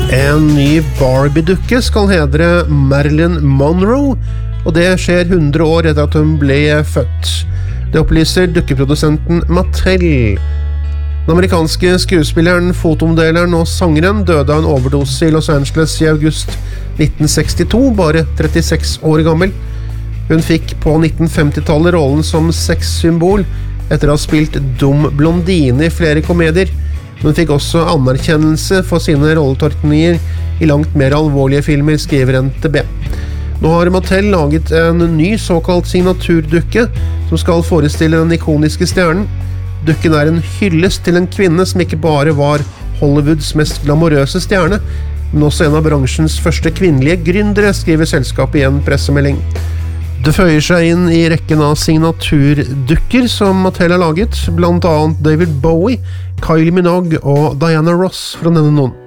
En ny Barbie-dukke skal hedre Marilyn Monroe, og det skjer 100 år etter at hun ble født. Det opplyser dukkeprodusenten Mattel. Den amerikanske skuespilleren, fotomodelleren og sangeren døde av en overdose i Los Angeles i august 1962, bare 36 år gammel. Hun fikk på 1950-tallet rollen som sexsymbol etter å ha spilt dum blondine i flere komedier. Hun fikk også anerkjennelse for sine rolletolkninger i langt mer alvorlige filmer, skriver NTB. Nå har Mattel laget en ny såkalt signaturdukke som skal forestille den ikoniske stjernen. Dukken er en hyllest til en kvinne som ikke bare var Hollywoods mest glamorøse stjerne, men også en av bransjens første kvinnelige gründere, skriver selskapet i en pressemelding. Det føyer seg inn i rekken av signaturdukker som Mattel har laget, blant annet David Bowie, Kylie Minogue og Diana Ross, for å nevne noen.